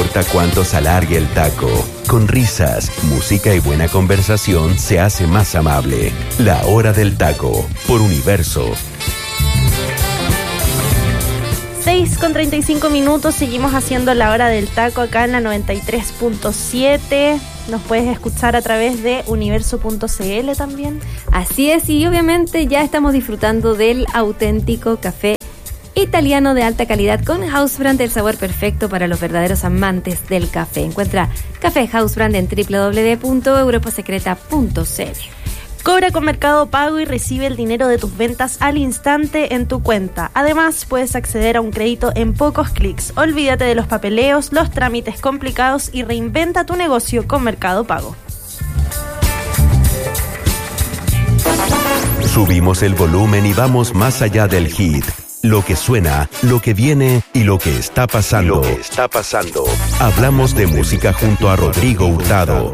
importa cuánto se alargue el taco. Con risas, música y buena conversación se hace más amable. La Hora del Taco, por Universo. 6:35, seguimos haciendo La Hora del Taco acá en la 93.7. Nos puedes escuchar a través de universo.cl también. Así es, y obviamente ya estamos disfrutando del auténtico café italiano de alta calidad con Hausbrand, el sabor perfecto para los verdaderos amantes del café. Encuentra Café Hausbrand en www.europosecreta.cl. Cobra con Mercado Pago y recibe el dinero de tus ventas al instante en tu cuenta. Además, puedes acceder a un crédito en pocos clics. Olvídate de los papeleos, los trámites complicados y reinventa tu negocio con Mercado Pago. Subimos el volumen y vamos más allá del hit. Lo que suena, lo que viene y lo que está pasando. Hablamos de música junto a Rodrigo Hurtado.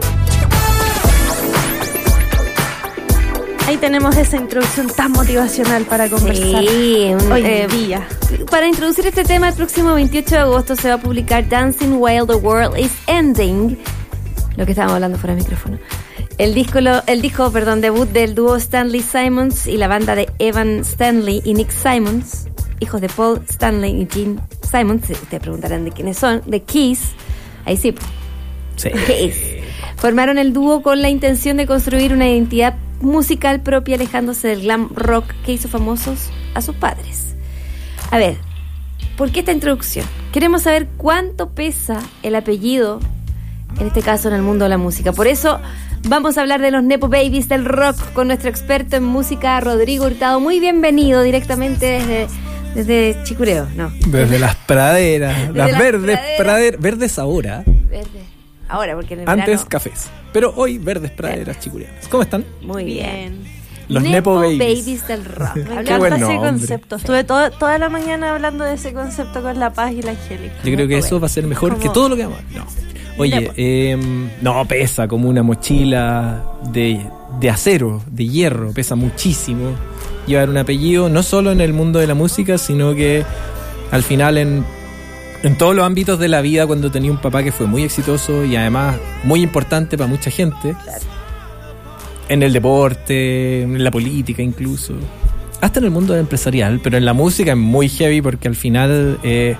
Ahí tenemos esa introducción tan motivacional para conversar hoy día. Para introducir este tema, el próximo 28 de agosto se va a publicar Dancing While the World is Ending. Lo que estábamos hablando fuera del micrófono. El disco debut del dúo Stanley Simons y la banda de Evan Stanley y Nick Simons, hijos de Paul Stanley y Gene Simons. Ustedes preguntarán de quiénes son. De Kiss. Ahí sí. Kiss. Formaron el dúo con la intención de construir una identidad musical propia, alejándose del glam rock que hizo famosos a sus padres. A ver, ¿por qué esta introducción? Queremos saber cuánto pesa el apellido, en este caso en el mundo de la música. Por eso vamos a hablar de los Nepo Babies del rock con nuestro experto en música, Rodrigo Hurtado. Muy bienvenido directamente desde Chicureo, ¿no? Desde las praderas, las verdes praderas, verdes ahora. Verde. Ahora, porque en el antes verano... cafés, pero hoy verdes praderas chicureanas. ¿Cómo están? Muy bien. Los Nepo Babies del rock. Me encanta ese concepto. Estuve toda la mañana hablando de ese concepto con la Paz y la Angélica. Yo creo que eso va a ser mejor que todo lo que vamos a ver. No. Oye, no, pesa como una mochila de acero, de hierro, pesa muchísimo llevar un apellido, no solo en el mundo de la música, sino que al final en todos los ámbitos de la vida, cuando tenía un papá que fue muy exitoso y además muy importante para mucha gente, claro. En el deporte, en la política incluso, hasta en el mundo empresarial, pero en la música es muy heavy porque al final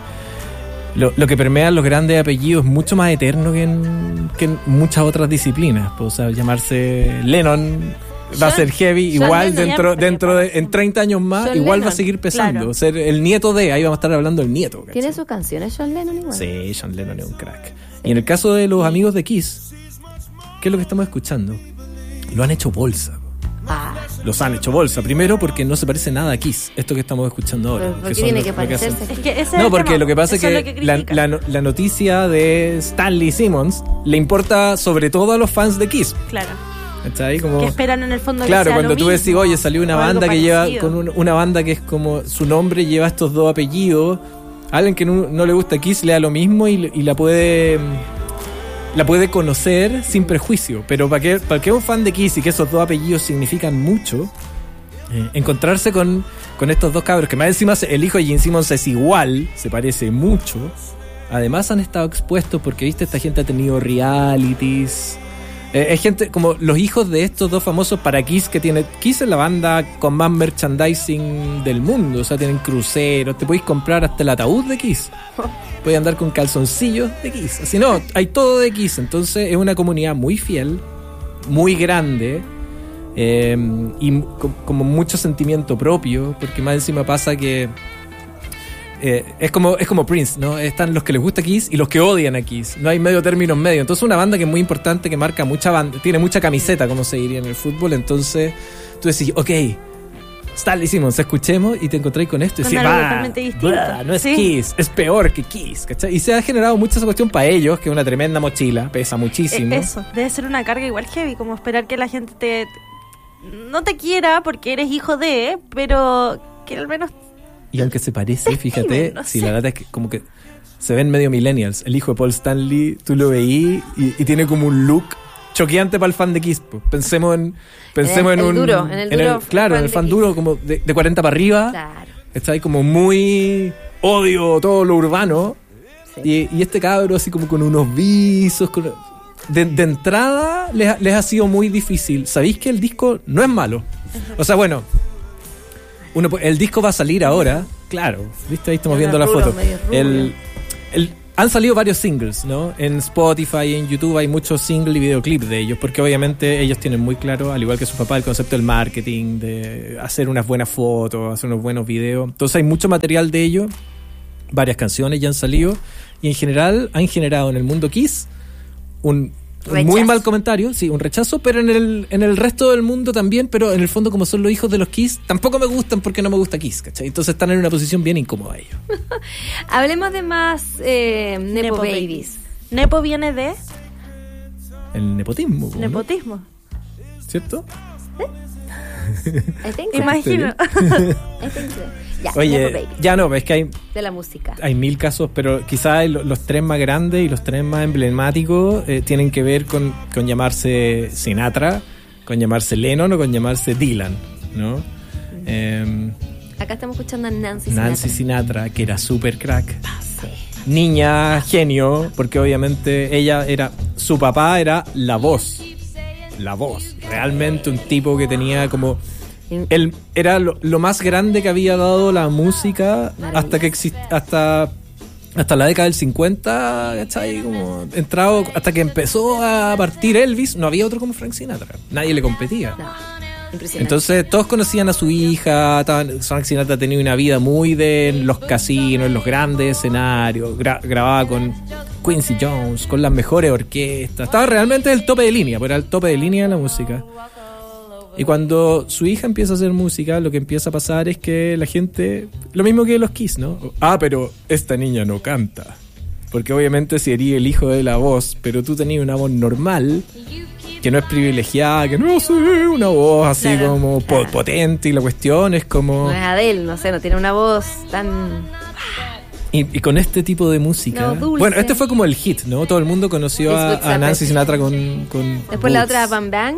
lo que permean los grandes apellidos es mucho más eterno que en muchas otras disciplinas. O sea, llamarse Lennon va a ser heavy, igual dentro de en 30 años más, John igual Lennon va a seguir pesando. Claro. Ser el nieto de, ahí vamos a estar hablando del nieto. ¿Cachai? ¿Tiene sus canciones John Lennon igual? Sí, John Lennon es un crack. Sí. Y en el caso de los amigos de Kiss, ¿qué es lo que estamos escuchando? Lo han hecho bolsa. Los han hecho bolsa. Primero porque no se parece nada a Kiss, esto que estamos escuchando ahora. ¿Por qué tiene que parecerse? No, porque lo que pasa es que la noticia de Stanley Simons le importa sobre todo a los fans de Kiss. Claro. ¿Está ahí? Como, que esperan en el fondo claro, que sea cuando lo tú mismo, decís, oye, salió una banda que parecido. lleva con una banda que es como su nombre lleva estos dos apellidos, alguien que no le gusta Kiss le da lo mismo y la puede conocer sin prejuicio. Pero para que un fan de Kiss y que esos dos apellidos significan mucho, encontrarse con estos dos cabros que más encima el hijo de Gene Simmons es igual, se parece mucho, además han estado expuestos porque viste, esta gente ha tenido realities. Es gente como los hijos de estos dos famosos para Kiss, que tiene Kiss es la banda con más merchandising del mundo, o sea, tienen cruceros, te podéis comprar hasta el ataúd de Kiss, podéis andar con calzoncillos de Kiss, así no, hay todo de Kiss. Entonces es una comunidad muy fiel, muy grande, y como mucho sentimiento propio, porque más encima pasa que es como Prince, ¿no? Están los que les gusta Kiss y los que odian a Kiss. No hay medio término en medio. Entonces una banda que es muy importante, que marca mucha banda, tiene mucha camiseta, como se diría en el fútbol. Entonces tú decís, ok, Stanley Simons, escuchemos, y te encontráis con esto y decís, no es ¿sí? Kiss, es peor que Kiss, ¿cachai? Y se ha generado mucha esa cuestión para ellos, que es una tremenda mochila, pesa muchísimo. Eso, debe ser una carga igual heavy, como esperar que la gente no te quiera porque eres hijo de, pero que al menos... Y aunque se parece, fíjate, no sé. Si la data es que como que se ven medio millennials. El hijo de Paul Stanley, tú lo veí y tiene como un look choqueante para el fan de Kiss. Pues. Pensemos en un duro, en el claro, en el fan duro como de 40 para arriba. Claro. Está ahí como muy odio todo lo urbano. Sí. Y este cabro así como con unos visos, de entrada les ha sido muy difícil. ¿Sabéis que el disco no es malo? O sea, bueno, el disco va a salir ahora, claro, ¿viste? Ahí estamos viendo la foto. Han salido varios singles, ¿no? En Spotify, en YouTube hay muchos singles y videoclips de ellos, porque obviamente ellos tienen muy claro, al igual que su papá, el concepto del marketing, de hacer unas buenas fotos, hacer unos buenos videos. Entonces hay mucho material de ellos, varias canciones ya han salido, y en general han generado en el mundo Kiss un muy mal comentario, sí, un rechazo, pero en el resto del mundo también, pero en el fondo, como son los hijos de los Kiss, tampoco me gustan porque no me gusta Kiss, ¿cachai? Entonces están en una posición bien incómoda ellos. Hablemos de más Nepo Babies. Nepo viene de El nepotismo. ¿no? nepotismo. ¿Cierto? I think so. Imagino. I think so. Ya, Nepo Oye, Babies. ya no, es que hay De la música. 1000 casos, pero quizás los tres más grandes y los tres más emblemáticos tienen que ver con llamarse Sinatra, con llamarse Lennon o con llamarse Dylan, ¿no? Acá estamos escuchando a Nancy Sinatra, que era super crack. Sí. Niña, genio, porque obviamente su papá era la voz, realmente un tipo que tenía como él era lo más grande que había dado la música hasta la década del 50, ¿cachai? Como entrado, hasta que empezó a partir Elvis, no había otro como Frank Sinatra, nadie le competía. No, impresionante. Entonces todos conocían a su hija. Frank Sinatra tenía una vida muy de los casinos, en los grandes escenarios, grababa con Quincy Jones, con las mejores orquestas, estaba realmente el tope de línea, pero era el tope de línea de la música. Y cuando su hija empieza a hacer música, lo que empieza a pasar es que la gente, lo mismo que los Kiss, ¿no? Pero esta niña no canta, porque obviamente sería el hijo de la voz, pero tú tenías una voz normal, que no es privilegiada, que no sé, una voz así como potente, y la cuestión es como... No es Adele, no sé, no tiene una voz tan... Y con este tipo de música... No, bueno, este fue como el hit, ¿no? Todo el mundo conoció a Nancy Sinatra con Después Boots. la otra, Bam Bang.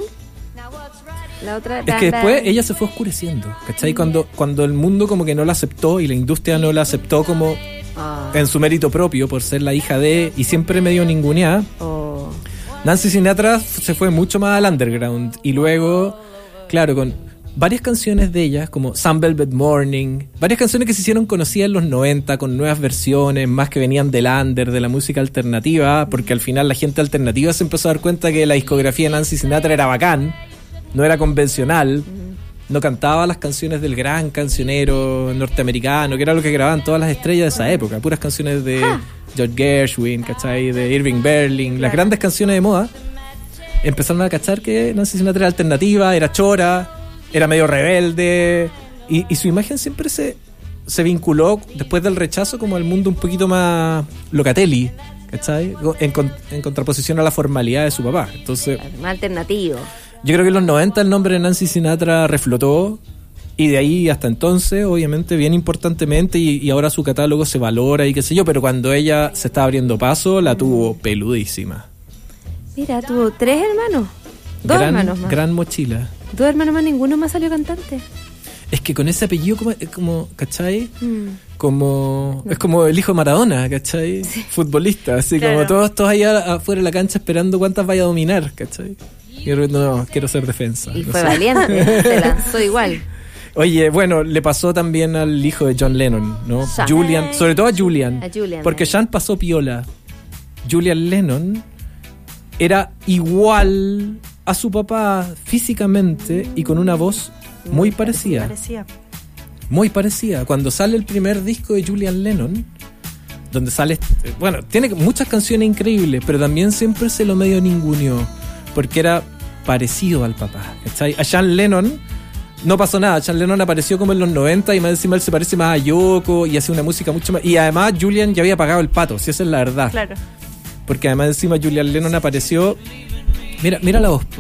La otra, Es que después ella se fue oscureciendo, ¿cachai? Cuando el mundo como que no la aceptó y la industria no la aceptó como en su mérito propio por ser la hija de... Y siempre medio ninguneada. Nancy Sinatra se fue mucho más al underground. Y luego, claro, con varias canciones de ella, como Some Velvet Morning, varias canciones que se hicieron conocidas en los 90 con nuevas versiones, más que venían del under, de la música alternativa, porque al final la gente alternativa se empezó a dar cuenta que la discografía de Nancy Sinatra era bacán, no era convencional, no cantaba las canciones del gran cancionero norteamericano, que era lo que grababan todas las estrellas de esa época, puras canciones de George Gershwin, ¿cachai? De Irving Berlin, las grandes canciones de moda. Empezaron a cachar que Nancy Sinatra era alternativa, era chora, era medio rebelde, y su imagen siempre se vinculó después del rechazo como al mundo un poquito más locatelli, ¿cachai? En contraposición a la formalidad de su papá. Entonces, más alternativo. Yo creo que en los 90 el nombre de Nancy Sinatra reflotó, y de ahí hasta entonces, obviamente, bien importantemente, y ahora su catálogo se valora y qué sé yo, pero cuando ella se estaba abriendo paso, la tuvo peludísima. Mira, tuvo 3 hermanos. 2 hermanos más. Gran mochila. 2 hermanos más, ninguno más salió cantante. Es que con ese apellido, como ¿cachai? Es como el hijo de Maradona, ¿cachai? Sí. Futbolista, así claro. Como todos allá afuera de la cancha esperando cuántas vaya a dominar, ¿cachai? Y no, quiero ser defensa. Y fue valiente, se lanzó igual. Oye, bueno, le pasó también al hijo de John Lennon, ¿no? Sean. Julian, sobre todo a Julian. Porque Sean pasó piola. Julian Lennon era igual a su papá físicamente y con una voz muy parecida. Muy parecida. Cuando sale el primer disco de Julian Lennon, donde sale... Bueno, tiene muchas canciones increíbles, pero también siempre se lo medio ninguneó, porque era parecido al papá, ¿cachai? A Sean Lennon no pasó nada. Sean Lennon apareció como en los 90 y más encima él se parece más a Yoko y hace una música mucho más... Y además Julian ya había pagado el pato, si esa es la verdad. Claro. Porque además encima Julian Lennon apareció... Mira la voz, po.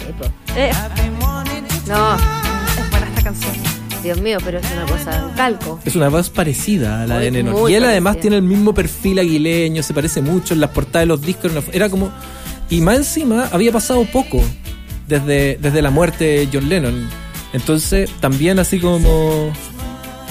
No, es buena esta canción. Dios mío, pero es una cosa, un calco. Es una voz parecida a la de Lennon. Y él parecida. Además tiene el mismo perfil aguileño, se parece mucho en las portadas de los discos. Era como... Y más encima había pasado poco desde la muerte de John Lennon. Entonces también así como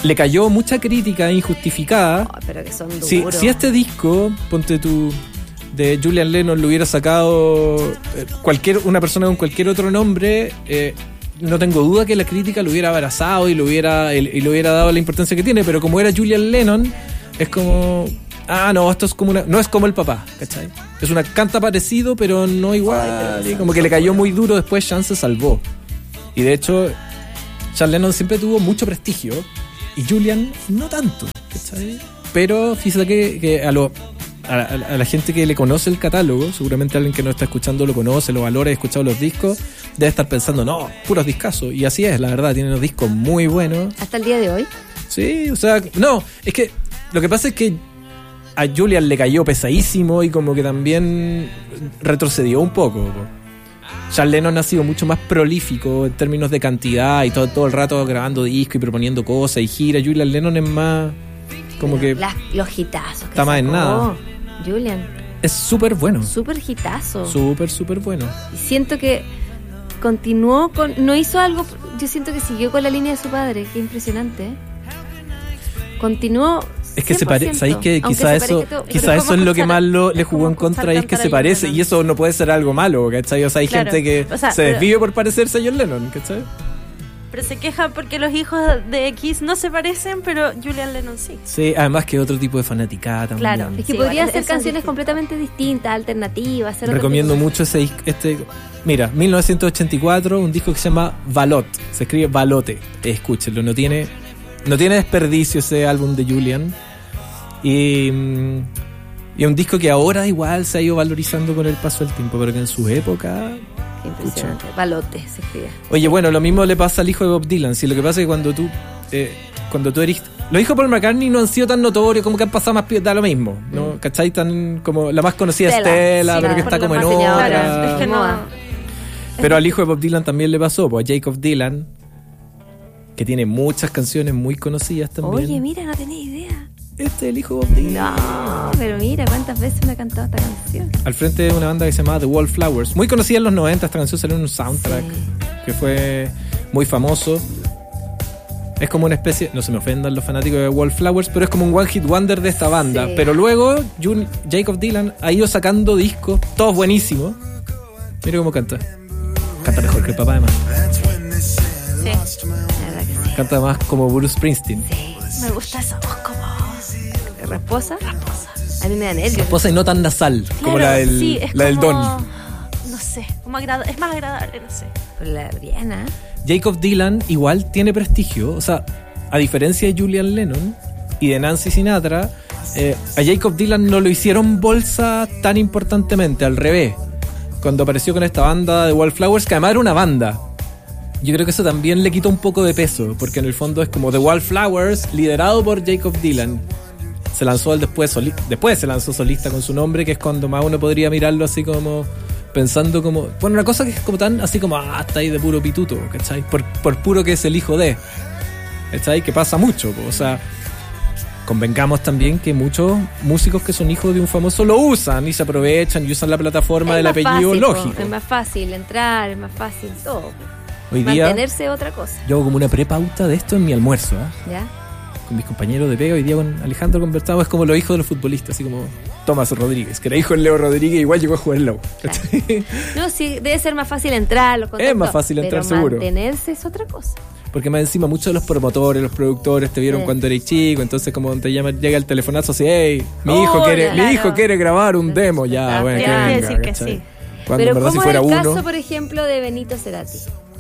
le cayó mucha crítica injustificada. Oh, pero que son duros. Si este disco, ponte tú, de Julian Lennon lo hubiera sacado una persona con cualquier otro nombre, no tengo duda que la crítica lo hubiera abrazado y lo hubiera dado la importancia que tiene, pero como era Julian Lennon, es como... no, esto es como no es como el papá, ¿cachai? Es una canta parecido, pero no igual. Y como que le cayó muy duro, después Sean se salvó. Y de hecho, Sean Lennon siempre tuvo mucho prestigio y Julian no tanto, ¿cachai? Pero fíjate que a la gente que le conoce el catálogo, seguramente alguien que no está escuchando lo conoce, lo valora y ha escuchado los discos, debe estar pensando, no, puros discazos. Y así es, la verdad, tienen unos discos muy buenos. ¿Hasta el día de hoy? Sí, o sea, no, es que lo que pasa es que a Julian le cayó pesadísimo y como que también retrocedió un poco. Sean Lennon ha sido mucho más prolífico en términos de cantidad y todo el rato grabando discos y proponiendo cosas y giras. Julian Lennon es más como que los hitazos está más en nada. Julian es súper bueno, súper hitazo, súper bueno. Y siento que continuó no hizo algo, yo siento que siguió con la línea de su padre. Qué impresionante, ¿eh? Continuó. Es que se parece, ¿sabéis que quizá eso es lo que más le jugó en contra, y es que se parece, y eso no puede ser algo malo, ¿cachai? O sea, hay gente que se desvive por parecerse a John Lennon, ¿cachai? Pero se queja porque los hijos de X no se parecen, pero Julian Lennon sí. Sí, además que otro tipo de fanaticada también. Claro, es que podría hacer canciones completamente distintas, alternativas. Recomiendo mucho mira, 1984, un disco que se llama Valot, se escribe Balote, escúchenlo, no tiene desperdicio ese álbum de Julian. Y un disco que ahora igual se ha ido valorizando con el paso del tiempo, pero que en su época... Qué impresionante. Balote se escribe. Oye, bueno, lo mismo le pasa al hijo de Bob Dylan. Si lo que pasa es que cuando tú eres... Los hijos de Paul McCartney no han sido tan notorios, como que han pasado más... Da lo mismo, ¿no? ¿Cachai? Tan como la más conocida Stella, pero que está como en otra. Es que no... Pero al hijo de Bob Dylan también le pasó, pues a Jacob Dylan, que tiene muchas canciones muy conocidas también. Oye, mira, no tenía idea. Este es el hijo de Bob Dylan. No, pero mira cuántas veces me ha cantado esta canción. Al frente de una banda que se llamaba The Wallflowers, muy conocida en los 90. Esta canción salió en un soundtrack que fue muy famoso. Es como una especie, no se me ofendan los fanáticos de Wallflowers, pero es como un one hit wonder de esta banda. Pero luego Jacob Dylan ha ido sacando discos, todos buenísimos. Mira cómo canta. Canta mejor que el papá, además. Sí, la verdad que sí. Canta más como Bruce Springsteen. Sí. Me gusta esa voz como... ¿Rasposa? A mí me da nervios. Rasposa y no tan nasal, claro, como la del, sí, es la del como, Don. No sé, es más agradable, no sé. Pero la Briana. Jacob Dylan igual tiene prestigio. O sea, a diferencia de Julian Lennon y de Nancy Sinatra, a Jacob Dylan no lo hicieron bolsa tan importantemente, al revés. Cuando apareció con esta banda de Wallflowers, que además era una banda, yo creo que eso también le quitó un poco de peso, porque en el fondo es como The Wallflowers, liderado por Jacob Dylan. Se lanzó después se lanzó solista con su nombre, que es cuando más uno podría mirarlo así como pensando como... Bueno, una cosa que es como tan así como está ahí de puro pituto, ¿cachai? Por puro que es el hijo de, ¿cachai? Que pasa mucho, o sea... Convengamos también que muchos músicos que son hijos de un famoso lo usan y se aprovechan y usan la plataforma del apellido fácil, lógico. Es más fácil entrar, es más fácil todo. Hoy día mantenerse otra cosa. Yo hago como una prepauta de esto en mi almuerzo, ¿Ya? Con mis compañeros de pega. Hoy día con Alejandro conversamos, es como los hijos de los futbolistas, así como Tomás Rodríguez, que era hijo de Leo Rodríguez, igual llegó a jugar en Low. Claro. No, sí, debe ser más fácil entrar, los contactos, es más fácil entrar, pero seguro. Mantenerse es otra cosa. Porque más encima muchos de los promotores, los productores te vieron cuando eres chico, entonces como te llama, llega el telefonazo así, hey, mi hijo quiere grabar un demo, ya, bueno, que venga, decir que sí. Cuando pero en verdad ¿cómo si fuera es el uno, caso, por ejemplo, de Benito Cerati?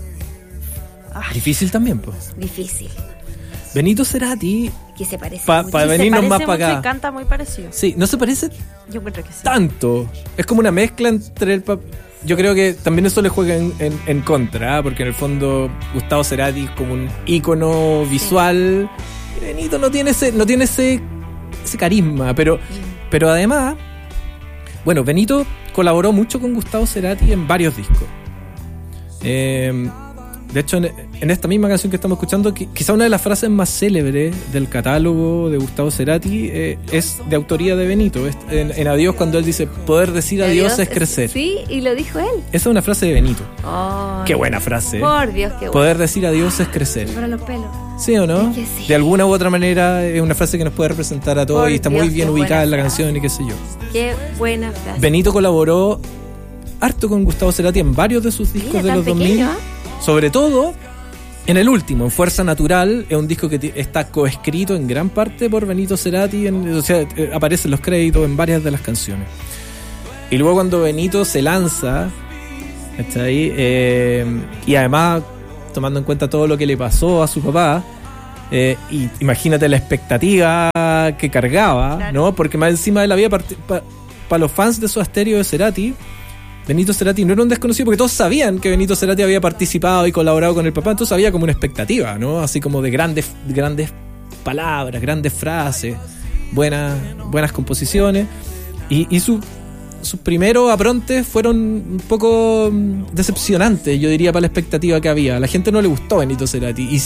difícil también, pues. Difícil. Benito Cerati, Que se parece para mucho. venirnos más para acá. Y canta muy parecido. Sí, no se parece Yo encuentro que sí. tanto. Es como una mezcla entre el yo creo que también eso le juega en contra, porque en el fondo Gustavo Cerati es como un ícono visual. Y Benito no tiene ese carisma, pero además, bueno, Benito colaboró mucho con Gustavo Cerati en varios discos. De hecho, en esta misma canción que estamos escuchando, quizá una de las frases más célebres del catálogo de Gustavo Cerati es de autoría de Benito. En Adiós, cuando él dice, poder decir adiós es crecer. Sí, y lo dijo él. Esa es una frase de Benito. Oh, qué buena frase. Por Dios, qué bueno. Poder decir adiós es crecer. Para los pelos. ¿Sí o no? Es que sí. De alguna u otra manera es una frase que nos puede representar a todos Por y está Dios, muy bien qué ubicada buena en la frase. canción y qué sé yo. Qué buena frase. Benito colaboró harto con Gustavo Cerati en varios de sus discos Mira, de tan los 2000. pequeño, Sobre todo en el último, en Fuerza Natural, es un disco que está coescrito en gran parte por Benito Cerati, o sea, aparecen los créditos en varias de las canciones. Y luego cuando Benito se lanza, ¿está ahí? Y además, tomando en cuenta todo lo que le pasó a su papá, y imagínate la expectativa que cargaba, Claro. ¿no? Porque más encima él había para los fans de Soda Stereo de Cerati, Benito Cerati no era un desconocido, porque todos sabían que Benito Cerati había participado y colaborado con el papá, entonces había como una expectativa, ¿no? Así como de grandes palabras, grandes frases, buenas composiciones. Y sus primeros aprontes fueron un poco decepcionantes, yo diría, para la expectativa que había. A la gente no le gustó Benito Cerati. Y